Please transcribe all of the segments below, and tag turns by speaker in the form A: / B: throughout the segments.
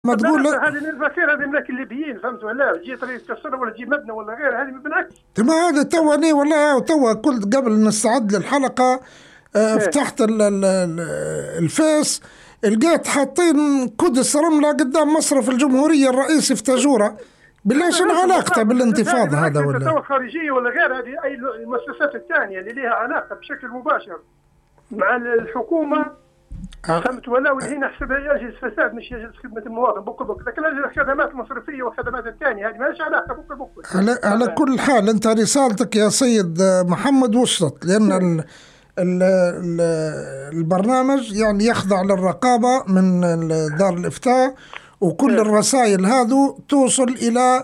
A: ما تقول
B: هذه الفكير هذه ملاك الليبيين، فهمت ولا؟ تجي طريق تكسرها ولا تجي مبنى ولا غير، هذه بالعكس.
A: ما هذا تواني والله، توا قلت قبل نستعد للحلقة
B: ايه
A: فتحت الفيس، لقيت حاطين قدس رملة قدام مصرف الجمهورية الرئيسي في تاجورة. بالله شنو
B: لازم
A: علاقته
B: هذه
A: بالانتفاضة هذا
B: بالعكس، انت
A: ولا؟
B: تو خارجيه ولا غير، هذه اي المؤسسات الثانيه اللي لها علاقه بشكل مباشر مع الحكومه،
A: آه،
B: فهمت ولا؟ واللي هنا نحسبها يجلس فساد مش يجلس خدمه المواطن بكل بكل، لكن الخدمات المصرفيه والخدمات الثانيه هذه ما لهاش علاقه بكل بكل.
A: على كل حال أنت رسالتك يا سيد محمد وصلت، لأن ال البرنامج يعني يخضع للرقابة من دار الإفتاء، وكل الرسائل هذو توصل إلى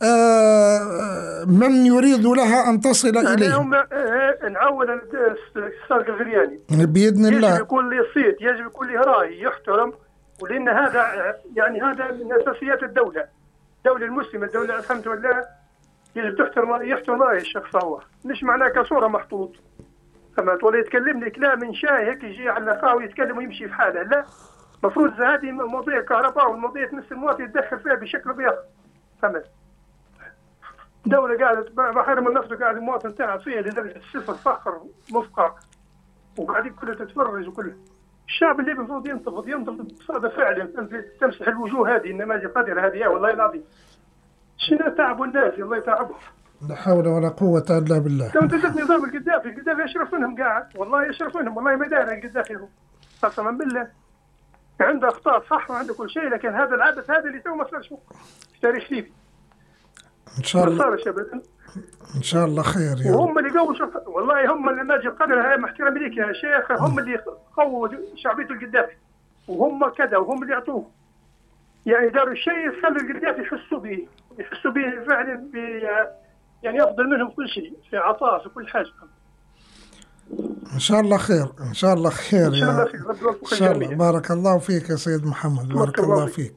A: من يريد لها أن تصل
B: يعني
A: إليهم
B: هم نعود السارق الغرياني،
A: بإذن
B: يجب
A: الله.
B: يكون له صيت، يجب يكون له راي يحترم، ولان هذا يعني هذا من اساسيات الدوله، الدوله المسلمه، الدوله، فهمت ولا؟ يجب يحترم راي الشخص، هو مش معناه كصوره محطوط، فهمت ولا؟ يتكلم لي كلام من شاي هيك يجي على لقاء ويتكلم ويمشي في حاله، لا، المفروض هذه مواضيع كهرباء والمواضيع تمس المواطن يتدخل فيها بشكل بيخ، فهمت؟ دولة قاعدة بحر من نفسه، قاعد المواطن تاعها فيها لدرجة الصفر، فخر مفقر، وقاعدين كلها تتفرج وكلها. الشعب الليبي المفروض ينتفض بصدى فعلا، تمسح الوجوه هذه النماذج القذرة هذه، والله العظيم شنو تعبوا الناس، الله يتعبهم.
A: لا حول ولا قوة إلا بالله.
B: لو انت شفت نظام القذافي يشرف منهم قاعد، والله يشرف منهم، والله ما داري القذافي هو قسما بالله، عنده اخطاء صح وعنده كل شيء، لكن هذا العبث هذا اللي تو ما صارش في تاريخ ليبي،
A: إن شاء
B: ما
A: الله،
B: صارش ابدا.
A: إن شاء الله خير يا رب.
B: وهم اللي قووا، شوف والله هم اللي ناجي القدر، هاي مع احترامي ليك يا شيخ، هم اللي قووا شعبيه القذافي، وهم كذا، وهم اللي يعطوه، يعني داروا الشيء خلوا القذافي يحسوا به فعلا، يعني افضل منهم كل شيء في عطاء في كل حاجه.
A: إن شاء الله خير، إن شاء الله خير
B: ان شاء الله
A: يا
B: خير، رب يوفق
A: إن شاء الله.
B: الجميع.
A: بارك الله فيك يا سيد محمد، بارك
B: الله
A: الله
B: فيك.
A: فيك.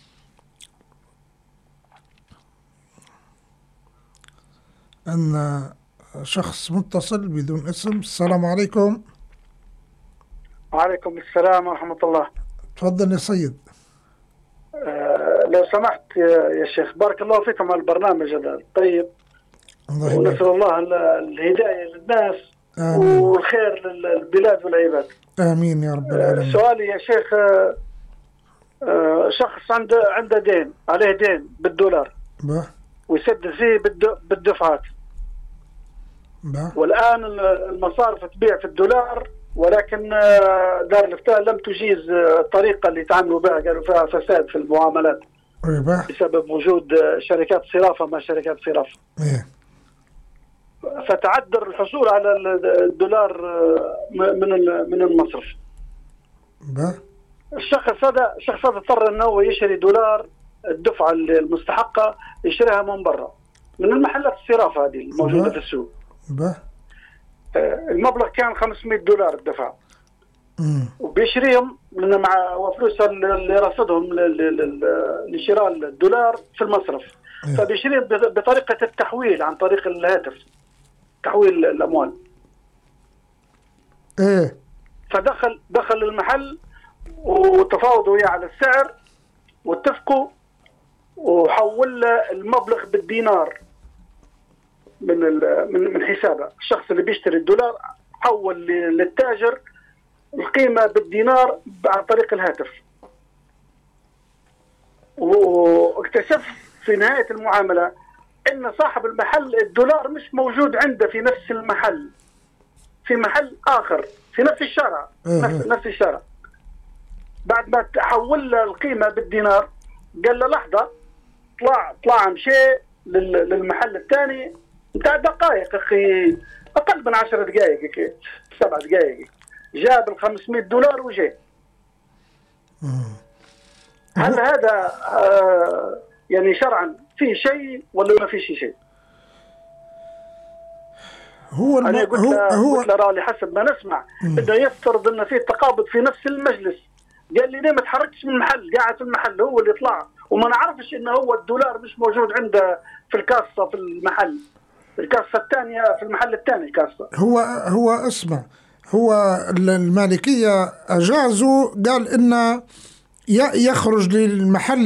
A: أن شخص متصل بدون اسم. السلام عليكم.
C: وعليكم السلام ورحمة الله.
A: تفضل يا سيد.
C: لو سمحت يا شيخ، بارك الله فيكم على البرنامج هذا الطيب، ونسأل الله الهداية للناس. آمين. والخير للبلاد والعباد.
A: آمين يا رب العالمين.
C: سؤالي يا شيخ، شخص عنده دين، عليه دين بالدولار ويسدد فيه بالدفعات، والآن المصارف تبيع في الدولار، ولكن دار الإفتاء لم تجيز الطريقة اللي تعاملوا بها، قالوا فيها فساد في المعاملات بسبب وجود شركات صرافة مع شركات صرافة. فتعذر الحصول على الدولار من المصرف. الشخص هذا اضطر انه هو يشتري دولار، الدفعة المستحقة يشتريها من برا، من المحلات الصرافة هذه الموجودة في السوق. المبلغ كان $500 الدفع، وبيشريهم مع فلوس اللي رصدهم لشراء الدولار في المصرف، فبيشريهم بطريقة التحويل عن طريق الهاتف، تحويل الأموال. دخل المحل وتفاوضوا وياه على السعر واتفقوا، وحول له المبلغ بالدينار من حسابه. الشخص اللي بيشتري الدولار حول للتاجر القيمة بالدينار عن طريق الهاتف، واكتشف في نهاية المعاملة ان صاحب المحل الدولار مش موجود عنده في نفس المحل، في محل آخر في نفس الشارع، نفس الشارع. بعد ما تحول له القيمة بالدينار قال له لحظة، طلع مشي للمحل الثاني بتاع دقائق، اخي اقل من 10 دقائق، 7 دقائق، جاب $500 وجاء. هل هذا يعني شرعا في شيء ولا ما في شيء؟ أنا قلت له رالي حسب ما نسمع انه يفترض انه في تقابض في نفس المجلس. قال لي ليه ما تحركتش من المحل، قاعد في المحل هو اللي طلع، وما نعرفش انه هو الدولار مش موجود عنده في الكاسة في المحل، الكاسة الثانية في المحل الثاني الكاسة.
A: هو اسمع، هو المالكية أجازوا، قال إن يخرج للمحل